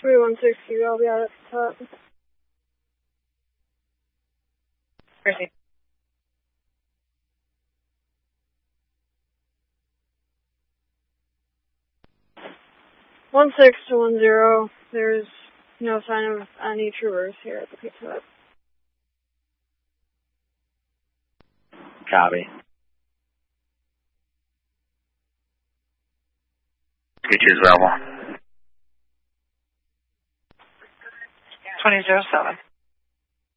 316, I'll be out at the top. Percy. One 6 to 10. There's no sign of any troopers here at the Pizza Hut. Copy. Get available. 2007.